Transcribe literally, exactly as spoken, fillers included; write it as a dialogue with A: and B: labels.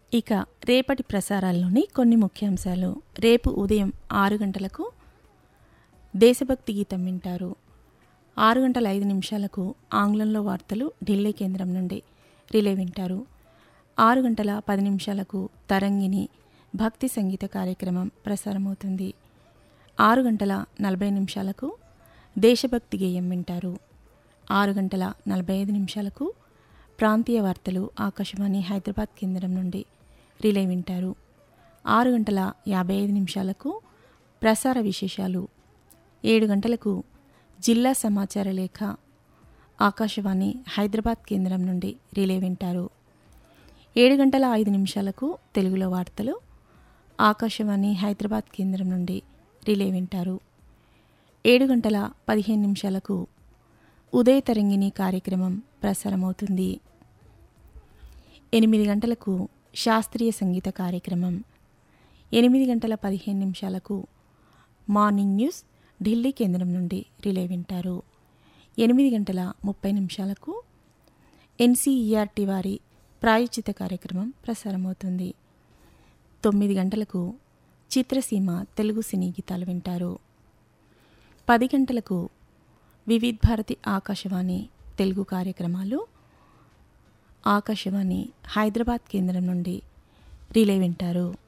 A: ఇక రేపటి ప్రసారాల్లోని కొన్ని ముఖ్యాంశాలు. రేపు ఉదయం ఆరు గంటలకు దేశభక్తి గీతం వింటారు. ఆరు గంటల ఐదు నిమిషాలకు ఆంగ్లంలో వార్తలు ఢిల్లీ కేంద్రం నుండి రిలే వింటారు. ఆరు గంటల పది నిమిషాలకు తరంగిణి భక్తి సంగీత కార్యక్రమం ప్రసారమవుతుంది. ఆరు గంటల నలభై నిమిషాలకు దేశభక్తి గేయం వింటారు. ఆరు గంటల నలభై ఐదు నిమిషాలకు ప్రాంతీయ వార్తలు ఆకాశవాణి హైదరాబాద్ కేంద్రం నుండి రిలే వింటారు. ఆరు గంటల యాభై ఐదు నిమిషాలకు ప్రసార విశేషాలు. ఏడు గంటలకు జిల్లా సమాచార లేఖ ఆకాశవాణి హైదరాబాద్ కేంద్రం నుండి రిలే వింటారు. ఏడు గంటల ఐదు నిమిషాలకు తెలుగులో వార్తలు ఆకాశవాణి హైదరాబాద్ కేంద్రం నుండి రిలే వింటారు. ఏడు గంటల పదిహేను నిమిషాలకు ఉదయ తరంగిణి కార్యక్రమం ప్రసారమవుతుంది. ఎనిమిది గంటలకు శాస్త్రీయ సంగీత కార్యక్రమం. ఎనిమిది గంటల పదిహేను నిమిషాలకు మార్నింగ్ న్యూస్ ఢిల్లీ కేంద్రం నుండి రిలే వింటారు. ఎనిమిది గంటల ముప్పై నిమిషాలకు ఎన్సీఈఆర్టీ వారి ప్రాయోజిత కార్యక్రమం ప్రసారమవుతుంది. తొమ్మిది గంటలకు చిత్రసీమ తెలుగు సినీ గీతాలు వింటారు. పది గంటలకు వివిధ్ భారతి ఆకాశవాణి తెలుగు కార్యక్రమాలు ఆకాశవాణి హైదరాబాద్ కేంద్రం నుండి రిలే వింటారు.